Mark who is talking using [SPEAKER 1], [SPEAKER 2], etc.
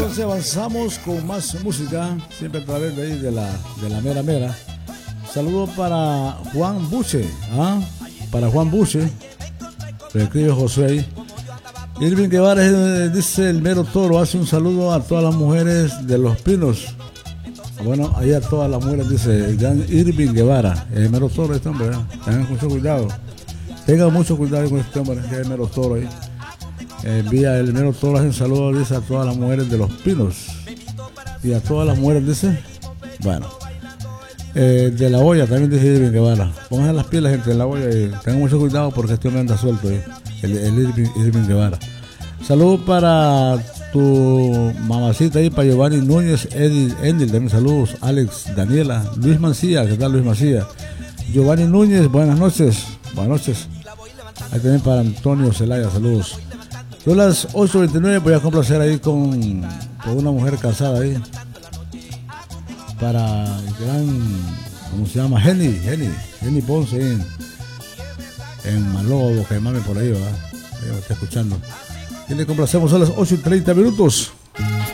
[SPEAKER 1] entonces avanzamos con más música, siempre a través de ahí de la mera mera. Saludo para Juan Buche, para Juan Buche, le escribe José ahí. Irving Guevara dice el mero toro, hace un saludo a todas las mujeres de Los Pinos. Bueno, ahí a todas las mujeres dice Irving Guevara, el mero toro este hombre, tengan mucho cuidado. Tengan mucho cuidado con este hombre, que es el mero toro ahí. Vía el mero toro hace un saludo, dice a todas las mujeres de Los Pinos. Y a todas las mujeres dice, bueno, de La Hoya también dice Irving Guevara. Pónganse las pilas, gente, de La Hoya y tengan mucho cuidado porque este hombre anda suelto ahí, el Irving Guevara. Saludos para tu mamacita ahí, para Giovanni Núñez, Endil, también saludos, Alex, Daniela, Luis Mancía, ¿qué tal Luis Mancía? Giovanni Núñez, buenas noches. Ahí también para Antonio Zelaya, saludos. Son las 8:29, voy a complacer ahí con una mujer casada ahí. Para el gran, ¿cómo se llama? Jenny Ponce ahí en Maló, Caimame por ahí, ¿verdad? Ahí está escuchando. Y le complacemos a las 8:30.